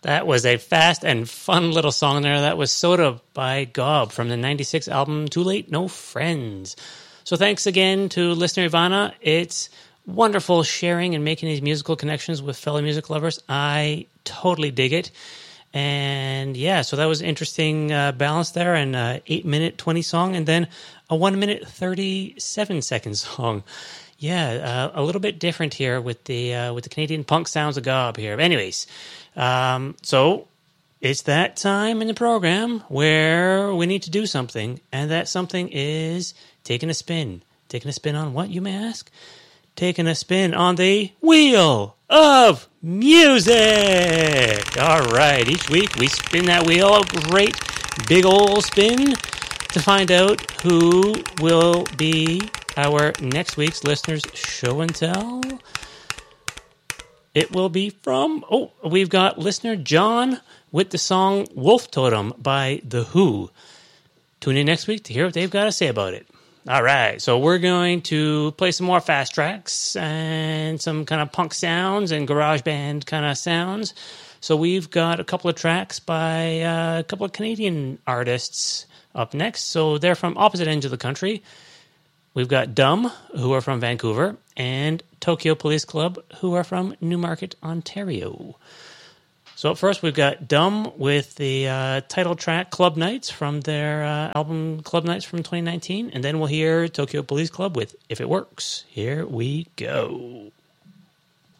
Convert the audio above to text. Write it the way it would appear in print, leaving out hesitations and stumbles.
That was a fast and fun little song there. That was Soda by Gob from the 96 album Too Late No Friends. So thanks again to listener Ivana. It's wonderful sharing and making these musical connections with fellow music lovers. I totally dig it. And yeah, so that was an interesting balance there, and 8-minute 20 song, and then a 1-minute 37-second song. Yeah, a little bit different here with the Canadian punk sounds of Gob here. But anyways, so it's that time in the program where we need to do something, and that something is taking a spin. Taking a spin on what, you may ask? Taking a spin on the Wheel of Music. All right, each week we spin that wheel, a great big old spin, to find out who will be our next week's listeners' show and tell. It will be from, we've got listener John with the song Wolf Totem by The Who. Tune in next week to hear what they've got to say about it. All right, so we're going to play some more fast tracks and some kind of punk sounds and garage band kind of sounds. So we've got a couple of tracks by a couple of Canadian artists up next. So they're from opposite ends of the country. We've got Dumb, who are from Vancouver, and Tokyo Police Club, who are from Newmarket, Ontario. So up first, we've got Dumb with the title track Club Nights from their album Club Nights from 2019. And then we'll hear Tokyo Police Club with If It Works. Here we go.